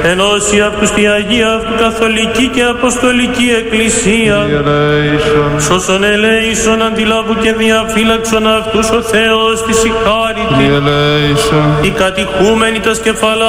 Ενώσει αυτούς τη Αγία αυτού Καθολική και Αποστολική Εκκλησία. Σώσον ελέησον αντιλάβου και διαφύλαξον αυτούς ο Θεός της η χάρητη. Οι κατηχούμενοι τα σκεφαλά